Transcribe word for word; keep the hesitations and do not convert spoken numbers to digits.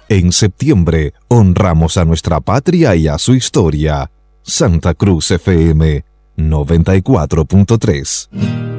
En septiembre honramos a nuestra patria y a su historia. Santa Cruz F M noventa y cuatro punto tres.